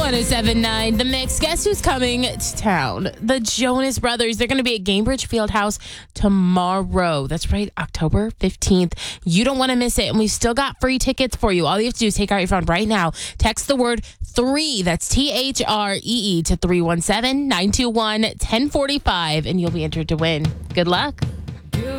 1079 The Mix. Guess who's coming to town? The Jonas Brothers. They're going to be at Gainbridge Fieldhouse tomorrow. That's right, October 15th. You don't want to miss it. And we've still got free tickets for you. All you have to do is take out your phone right now. Text the word 3. That's THREE to 317-921-1045. And you'll be entered to win. Good luck.